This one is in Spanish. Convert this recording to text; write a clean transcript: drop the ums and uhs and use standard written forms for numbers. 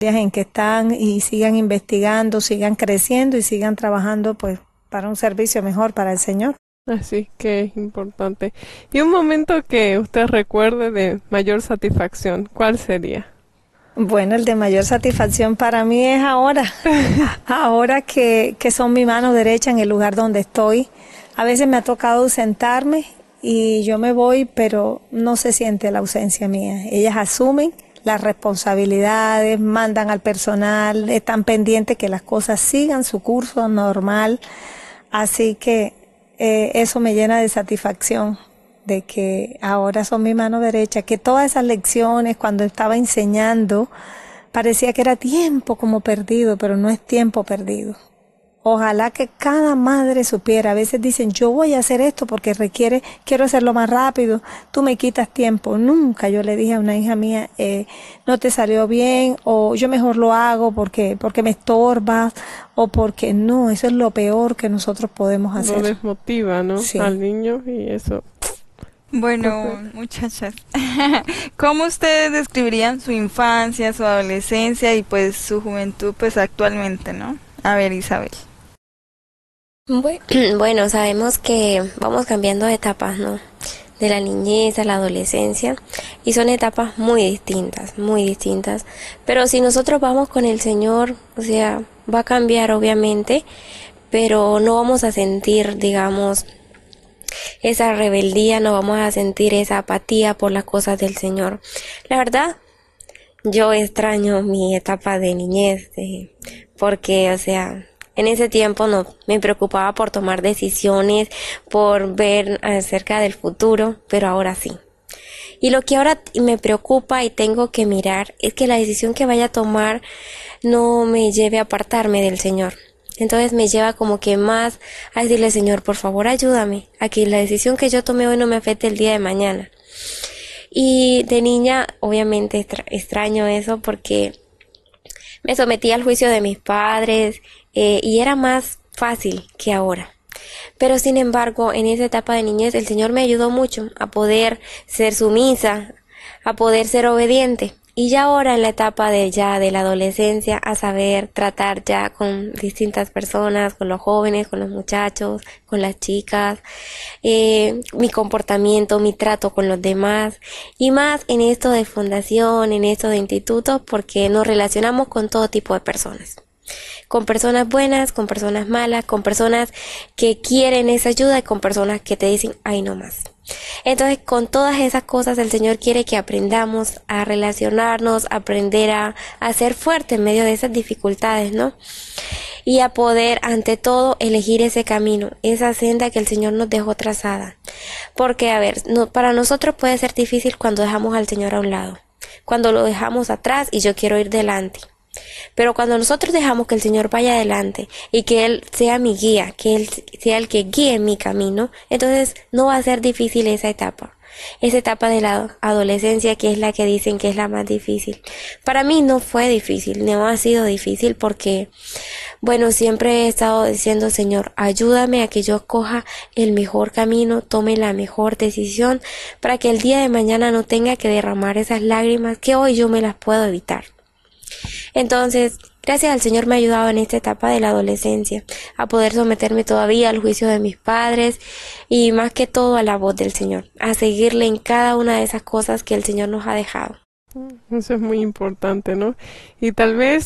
en que están y sigan investigando, sigan creciendo y sigan trabajando pues para un servicio mejor para el Señor. Así que es importante. Y un momento que usted recuerde de mayor satisfacción, ¿cuál sería? Bueno, el de mayor satisfacción para mí es ahora, ahora que son mi mano derecha en el lugar donde estoy. A veces me ha tocado sentarme y yo me voy, pero no se siente la ausencia mía. Ellas asumen las responsabilidades, mandan al personal, están pendientes que las cosas sigan su curso normal. Así que eso me llena de satisfacción de que ahora son mi mano derecha, que todas esas lecciones cuando estaba enseñando parecía que era tiempo como perdido, pero no es tiempo perdido. Ojalá que cada madre supiera. A veces dicen, yo voy a hacer esto porque requiere, quiero hacerlo más rápido, tú me quitas tiempo. Nunca yo le dije a una hija mía, no te salió bien, o yo mejor lo hago porque me estorbas, o porque no, eso es lo peor que nosotros podemos Lo hacer. desmotiva, ¿no? Sí. Al niño y eso. Bueno, Entonces, muchachas, ¿cómo ustedes describirían su infancia, su adolescencia y pues su juventud pues actualmente, ¿no? A ver, Isabel. Bue- Bueno, sabemos que vamos cambiando de etapas, ¿no? De la niñez a la adolescencia y son etapas muy distintas. Pero si nosotros vamos con el Señor, o sea, va a cambiar obviamente, pero no vamos a sentir, digamos, esa rebeldía, no vamos a sentir esa apatía por las cosas del Señor. La verdad, yo extraño mi etapa de niñez, porque, o sea, en ese tiempo no me preocupaba por tomar decisiones, por ver acerca del futuro, pero ahora sí. Y lo que ahora me preocupa y tengo que mirar es que la decisión que vaya a tomar no me lleve a apartarme del Señor. Entonces me lleva como que más a decirle, Señor, por favor ayúdame a que la decisión que yo tome hoy no me afecte el día de mañana. Y de niña, obviamente extraño eso porque me sometí al juicio de mis padres y era más fácil que ahora. Pero sin embargo, en esa etapa de niñez, el Señor me ayudó mucho a poder ser sumisa, a poder ser obediente. Y ya ahora en la etapa de la adolescencia, a saber tratar ya con distintas personas, con los jóvenes, con los muchachos, con las chicas, mi comportamiento, mi trato con los demás, y más en esto de fundación, en esto de institutos, porque nos relacionamos con todo tipo de personas. Con personas buenas, con personas malas, con personas que quieren esa ayuda y con personas que te dicen, ay, no más. Entonces, con todas esas cosas, el Señor quiere que aprendamos a relacionarnos, aprender a ser fuertes en medio de esas dificultades, ¿no? Y a poder, ante todo, elegir ese camino, esa senda que el Señor nos dejó trazada. Porque, a ver, para nosotros puede ser difícil cuando dejamos al Señor a un lado, cuando lo dejamos atrás y yo quiero ir delante. Pero cuando nosotros dejamos que el Señor vaya adelante y que Él sea mi guía, que Él sea el que guíe mi camino, entonces no va a ser difícil esa etapa de la adolescencia, que es la que dicen que es la más difícil. Para mí no fue difícil, no ha sido difícil porque, bueno, siempre he estado diciendo, Señor, ayúdame a que yo coja el mejor camino, tome la mejor decisión para que el día de mañana no tenga que derramar esas lágrimas que hoy yo me las puedo evitar. Entonces, gracias al Señor me ha ayudado en esta etapa de la adolescencia a poder someterme todavía al juicio de mis padres y más que todo a la voz del Señor, a seguirle en cada una de esas cosas que el Señor nos ha dejado. eso es muy importante, ¿no? Y tal vez